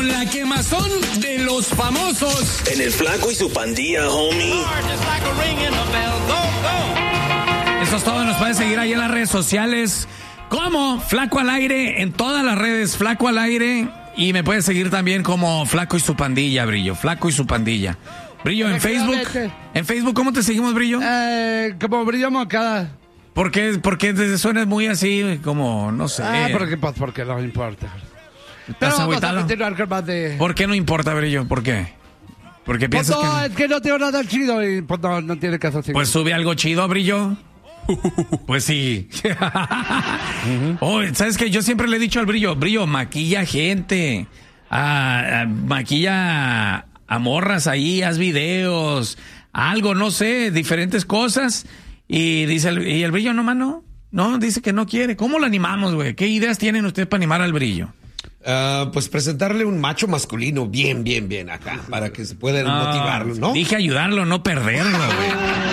la quemazón de los famosos. En el Flaco y su Pandilla, homie. Eso es todo, nos pueden seguir ahí en las redes sociales como Flaco al Aire, en todas las redes Flaco al Aire, y me puedes seguir también como Flaco y su Pandilla, Brillo, Flaco y su Pandilla. Brillo, en Facebook, ¿cómo te seguimos, Brillo? Como Brillo Moncada. ¿Por qué te suenas muy así, como, no sé? Porque no importa. ¿Estás agüitado? ¿Por qué no importa, Brillo? ¿Por qué? Porque piensas que... Es que no tengo nada chido y pues no tiene caso así. Pues sube algo chido, Brillo. Pues sí. Oh, ¿sabes qué? Yo siempre le he dicho al Brillo, maquilla gente. Maquilla a morras ahí, haz videos, algo, no sé, diferentes cosas. Y dice el Brillo, no, dice que no quiere. ¿Cómo lo animamos, güey? ¿Qué ideas tienen ustedes para animar al Brillo? Pues presentarle un macho masculino bien acá, para que se pueda motivarlo, ¿no? Dije ayudarlo, no perderlo, güey.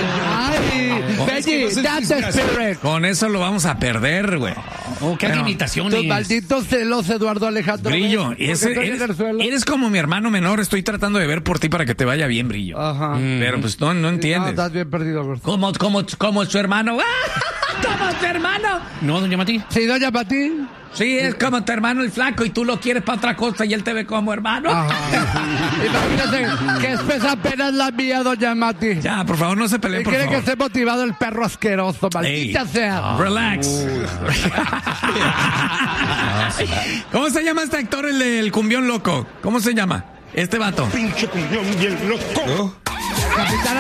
Con eso lo vamos a perder, güey. Qué limitaciones. Tus malditos celos, Eduardo Alejandro. Brillo, eres como mi hermano menor. Estoy tratando de ver por ti para que te vaya bien, Brillo. Ajá. Pero pues no entiendes. No, estás bien perdido, güey. Como su hermano. ¿Como tu hermano? No, doña Mati. Sí, doña Mati. Sí, es como tu hermano el Flaco y tú lo quieres para otra cosa y él te ve como hermano. Imagínate que espesa apenas la mía, doña Mati. Ya, por favor, no se peleen, por favor. Quiere que esté motivado el perro asqueroso, maldita sea. Relax. ¿Cómo se llama este actor, el del cumbión loco? ¿Cómo se llama? Este vato. Pinche cumbión bien loco.